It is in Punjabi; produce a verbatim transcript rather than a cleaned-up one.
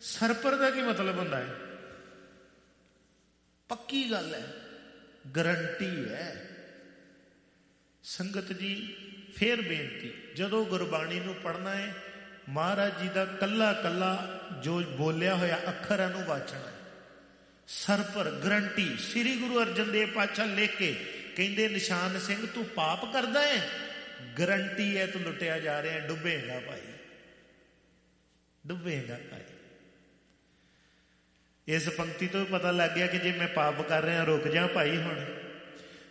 ਸਰਪਰ ਦਾ ਕੀ ਮਤਲਬ ਹੁੰਦਾ ਹੈ? ਪੱਕੀ ਗੱਲ ਹੈ, ਗਰੰਟੀ ਹੈ। ਸੰਗਤ ਜੀ ਫੇਰ ਬੇਨਤੀ, ਜਦੋਂ ਗੁਰਬਾਣੀ ਨੂੰ ਪੜ੍ਹਨਾ ਹੈ, ਮਹਾਰਾਜ ਜੀ ਦਾ ਕੱਲਾ ਕੱਲਾ ਜੋ ਬੋਲਿਆ ਹੋਇਆ ਅੱਖਰਾਂ ਨੂੰ ਵਾਚਣਾ ਹੈ। ਸਰਪਰ ਗਰੰਟੀ। ਸ੍ਰੀ ਗੁਰੂ ਅਰਜਨ ਦੇਵ ਪਾਤਸ਼ਾਹ ਲਿਖ ਕੇ ਕਹਿੰਦੇ, ਨਿਸ਼ਾਨ ਸਿੰਘ ਤੂੰ ਪਾਪ ਕਰਦਾ ਹੈ, ਗਰੰਟੀ ਹੈ ਤੂੰ ਲੁੱਟਿਆ ਜਾ ਰਿਹਾ, ਡੁੱਬੇਗਾ ਭਾਈ, ਡੁੱਬੇਗਾ ਭਾਈ। ਇਸ ਪੰਕਤੀ ਤੋਂ ਪਤਾ ਲੱਗ ਗਿਆ ਕਿ ਜੇ ਮੈਂ ਪਾਪ ਕਰ ਰਿਹਾ ਰੁਕ ਜਾ ਭਾਈ ਹੁਣ।